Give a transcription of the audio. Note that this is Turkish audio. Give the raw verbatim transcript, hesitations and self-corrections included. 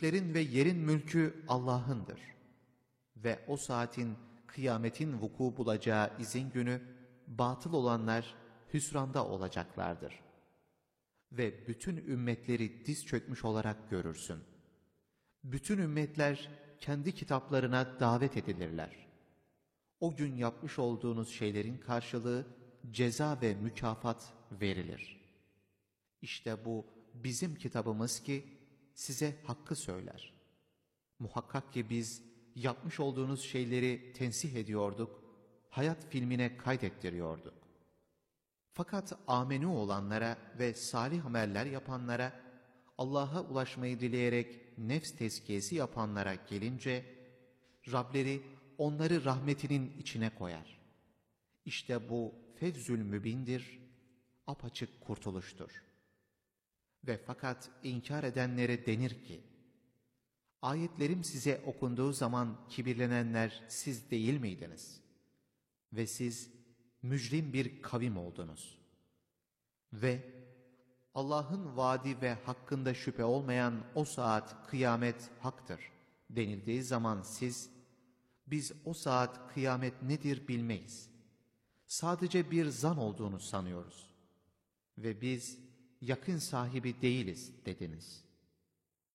Göklerin ve yerin mülkü Allah'ındır. Ve o saatin, kıyametin vuku bulacağı izin günü, batıl olanlar hüsranda olacaklardır. Ve bütün ümmetleri diz çökmüş olarak görürsün. Bütün ümmetler kendi kitaplarına davet edilirler. O gün yapmış olduğunuz şeylerin karşılığı, ceza ve mükafat verilir. İşte bu bizim kitabımız ki size hakkı söyler. Muhakkak ki biz yapmış olduğunuz şeyleri tensih ediyorduk, hayat filmine kaydettiriyorduk. Fakat amenü olanlara ve salih ameller yapanlara, Allah'a ulaşmayı dileyerek nefs tezkiyesi yapanlara gelince, Rableri onları rahmetinin içine koyar. İşte bu fevzül mübindir, apaçık kurtuluştur. Ve fakat inkar edenlere denir ki, ayetlerim size okunduğu zaman kibirlenenler siz değil miydiniz? Ve siz mücrim bir kavim oldunuz. Ve Allah'ın vaadi ve hakkında şüphe olmayan o saat kıyamet haktır denildiği zaman siz, biz o saat kıyamet nedir bilmeyiz. Sadece bir zan olduğunu sanıyoruz. Ve biz yakın sahibi değiliz dediniz.